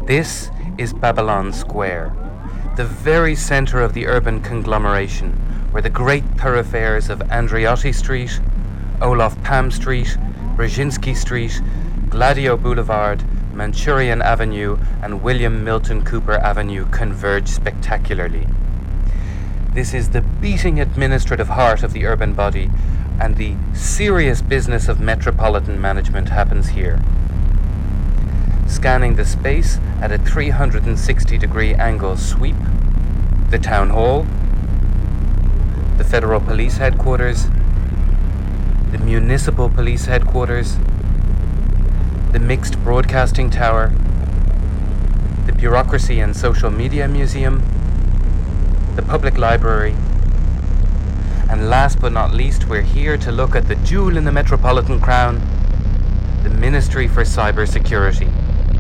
This is Babylon Square, the very center of the urban conglomeration, where the great thoroughfares of Andreotti Street, Olof Palme Street, Brzezinski Street, Gladio Boulevard, Manchurian Avenue, and William Milton Cooper Avenue converge spectacularly. This is the beating administrative heart of the urban body, and the serious business of metropolitan management happens here. Scanning the space at a 360-degree angle sweep, the town hall, the federal police headquarters, the municipal police headquarters, the mixed broadcasting tower, the bureaucracy and social media museum, the public library, and last but not least, we're here to look at the jewel in the metropolitan crown, the Ministry for Cybersecurity.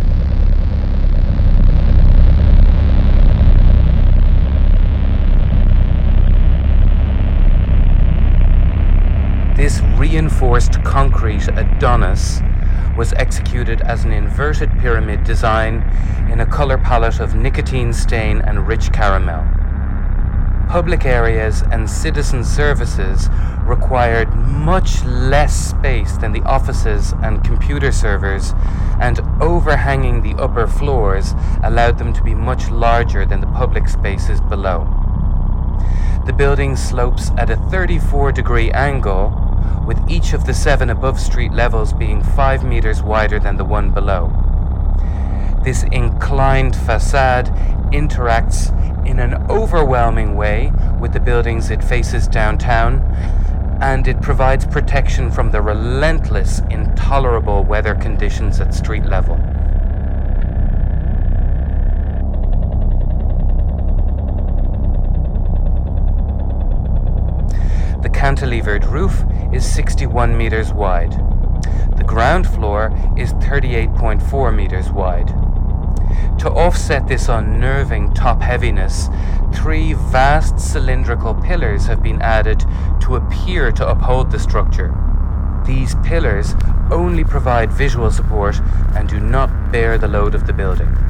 This reinforced concrete Adonis was executed as an inverted pyramid design in a color palette of nicotine stain and rich caramel. Public areas and citizen services required much less space than the offices and computer servers, and overhanging the upper floors allowed them to be much larger than the public spaces below. The building slopes at a 34-degree angle, with each of the 7 above street levels being 5 meters wider than the one below. This inclined facade interacts in an overwhelming way with the buildings it faces downtown, and it provides protection from the relentless, intolerable weather conditions at street level. The cantilevered roof is 61 meters wide. The ground floor is 38.4 meters wide. To offset this unnerving top heaviness, 3 vast cylindrical pillars have been added to appear to uphold the structure. These pillars only provide visual support and do not bear the load of the building.